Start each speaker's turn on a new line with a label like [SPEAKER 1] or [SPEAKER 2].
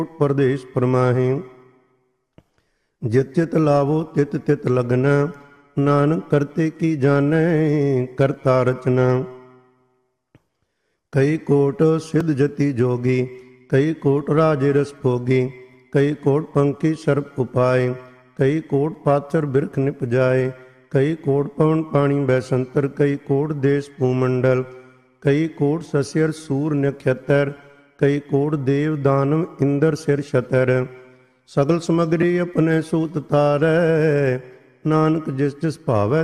[SPEAKER 1] परदेश परमाहि। जित चित लावो तित तित लगना, नानक करते की जानै करता रचना। कई कोट सिद्ध जति जोगी, कई कोट राजे रस भोगी, कई कोट पंखी सर्प उपाय, कई कोट पाचर बिरख निपजाए, कई कोट पवन पानी बैसंतर, कई कोट देश भूमंडल, कई कोट सस्यर सूर नक्षत्र, कई कोट देव दानव इंद्र सिर छतर। सगल समग्री अपने सूत तारै, नानक जिस जिस भावै